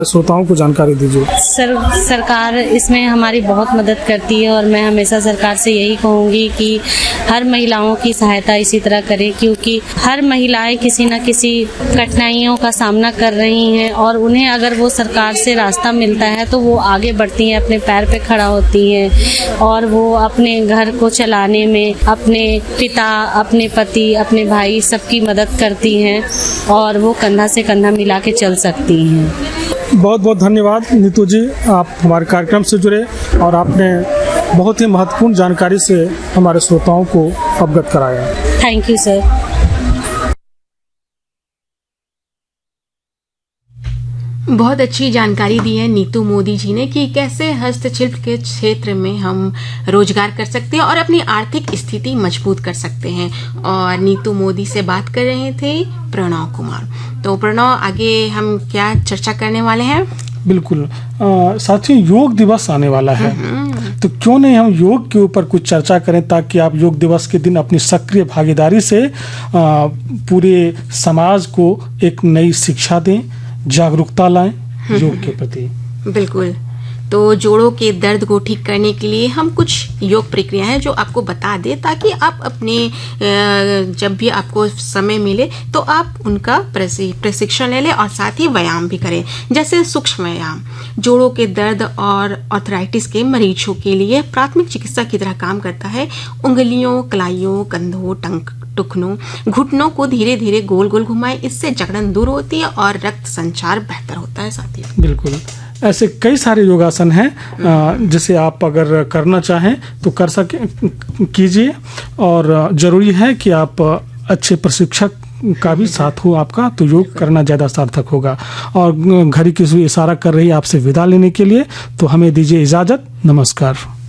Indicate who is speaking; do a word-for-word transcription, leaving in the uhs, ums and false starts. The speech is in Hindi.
Speaker 1: श्रोताओं को जानकारी दीजिए।
Speaker 2: सर सरकार इसमें हमारी बहुत मदद करती है और मैं हमेशा सरकार से यही कहूँगी कि हर महिलाओं की सहायता इसी तरह करे, क्योंकि हर महिलाएं किसी न किसी कठिनाइयों का सामना कर रही हैं और उन्हें अगर वो सरकार से रास्ता मिलता है तो वो आगे बढ़ती हैं, अपने पैर पे खड़ा होती हैं और वो अपने घर को चलाने में अपने पिता, अपने पति, अपने भाई सबकी मदद करती हैं और वो कंधा से कंधा मिला के चल सकती हैं।
Speaker 1: बहुत बहुत धन्यवाद नीतू जी, आप हमारे कार्यक्रम से जुड़े और आपने बहुत ही महत्वपूर्ण जानकारी से हमारे श्रोताओं को अवगत कराया।
Speaker 2: Thank you sir.
Speaker 3: बहुत अच्छी जानकारी दी है नीतू मोदी जी ने कि कैसे हस्तशिल्प के क्षेत्र में हम रोजगार कर सकते हैं और अपनी आर्थिक स्थिति मजबूत कर सकते हैं। और नीतू मोदी से बात कर रहे थे प्रणव कुमार। तो प्रणव, आगे हम क्या चर्चा करने वाले हैं?
Speaker 1: बिल्कुल साथियों, योग दिवस आने वाला है, तो क्यों नहीं हम योग के ऊपर कुछ चर्चा करें ताकि आप योग दिवस के दिन अपनी सक्रिय भागीदारी से आ, पूरे समाज को एक नई शिक्षा दें, जागरूकता लाएं योग के प्रति।
Speaker 3: बिल्कुल। तो जोड़ों के दर्द को ठीक करने के लिए हम कुछ योग प्रक्रिया है जो आपको बता दे, ताकि आप अपने जब भी आपको समय मिले तो आप उनका प्रशिक्षण ले लें और साथ ही व्यायाम भी करें। जैसे सूक्ष्म व्यायाम जोड़ों के दर्द और आर्थराइटिस के मरीजों के लिए प्राथमिक चिकित्सा की तरह काम करता है। उंगलियों, कलाइयों, कंधों, टंक टुकनों, घुटनों को धीरे धीरे गोल गोल घुमाएं, इससे जकड़न दूर होती है और रक्त संचार बेहतर होता है साथियों।
Speaker 1: बिल्कुल, ऐसे कई सारे योगासन हैं जिसे आप अगर करना चाहें तो कर सके कीजिए, और जरूरी है कि आप अच्छे प्रशिक्षक का भी साथ हो आपका, तो योग करना ज़्यादा सार्थक होगा। और घड़ी की सुई इशारा कर रही है आपसे विदा लेने के लिए, तो हमें दीजिए इजाज़त। नमस्कार।